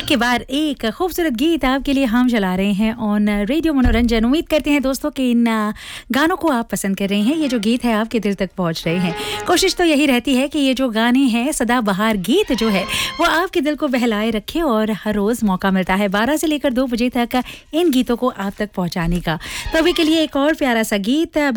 एक के बाद एक खूबसूरत गीत आपके लिए हम चला रहे हैं ऑन रेडियो मनोरंजन। उम्मीद करते हैं दोस्तों कि इन गानों को आप पसंद कर रहे हैं। ये जो गीत है आपके दिल तक पहुंच रहे हैं। कोशिश तो यही रहती है कि ये जो गाने हैं सदाबहार गीत जो है वो आपके दिल को बहलाए रखे और हर रोज़ मौका मिलता है 12 से लेकर 2 बजे तक इन गीतों को आप तक पहुंचाने का। तो अभी के लिए एक और प्यारा सा गीत